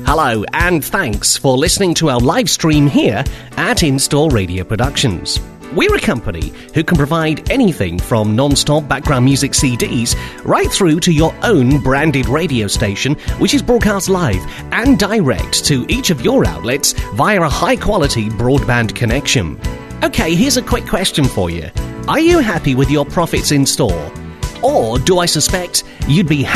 Hello, and thanks for listening to our live stream here at In-Store Radio Productions. We're a company who can provide anything from non-stop background music CDs right through to your own branded radio station, which is broadcast live and direct to each of your outlets via a high-quality broadband connection. Okay, here's a quick question for you. Are you happy with your profits in store? Or do I suspect you'd be